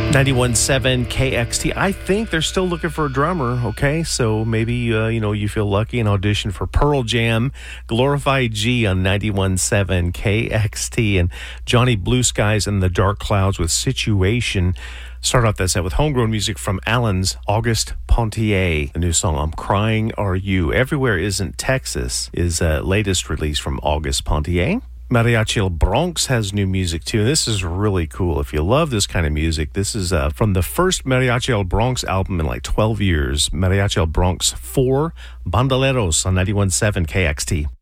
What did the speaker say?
91.7 KXT. I think they're still looking for a drummer, okay? So maybe, you feel lucky and audition for Pearl Jam, Glorified G on 91.7 KXT, and Johnny Blue Skies and the Dark Clouds with Situation. Start off that set with homegrown music from Alan's August Pontier. The new song, I'm Crying Are You. Everywhere Isn't Texas is latest release from August Pontier. Mariachi El Bronx has new music too. This is really cool. If you love this kind of music, this is from the first Mariachi El Bronx album in like 12 years. Mariachi El Bronx 4, Bandoleros on 91.7 KXT.